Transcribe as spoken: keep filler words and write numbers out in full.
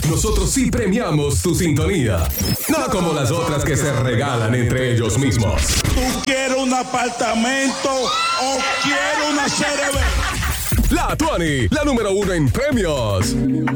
nosotros sí premiamos tu sintonía. No como las otras que se regalan entre ellos mismos. ¿Tú quieres un apartamento o quieres una C R B? La Tuani, la número uno en premios.